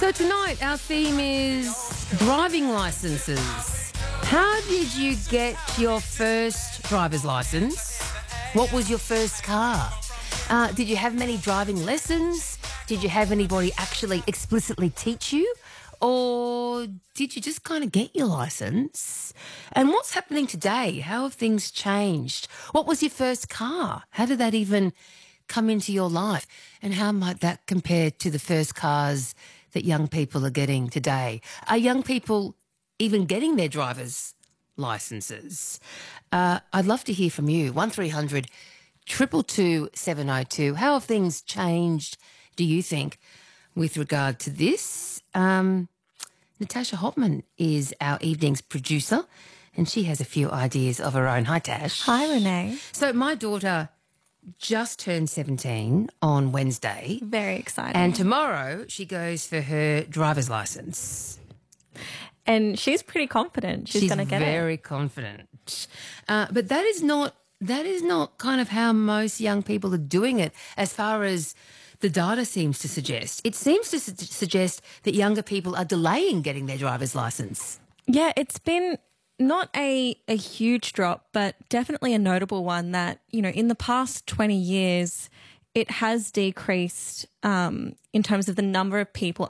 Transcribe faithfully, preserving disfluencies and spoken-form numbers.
So tonight our theme is driving licenses. How did you get your first driver's license? What was your first car? Uh, did you have many driving lessons? Did you have anybody actually explicitly teach you? Or did you just kind of get your license? And what's happening today? How have things changed? What was your first car? How did that even come into your life? And how might that compare to the first cars that young people are getting today? Are young people even getting their driver's licenses? Uh, I'd love to hear from you. one three hundred two two two seven oh two. How have things changed, do you think, with regard to this? Um, Natasha Hopman is our evening's producer, and she has a few ideas of her own. Hi, Tash. Hi, Renee. So my daughter just turned seventeen on Wednesday. Very exciting. And tomorrow she goes for her driver's license. And she's pretty confident she's, She's going to get it. very confident. Uh, but that is not that is not kind of how most young people are doing it, as far as the data seems to suggest. It seems to su- suggest that younger people are delaying getting their driver's license. Yeah, it's been not a, a huge drop, but definitely a notable one that, you know, in the past twenty years, it has decreased um, in terms of the number of people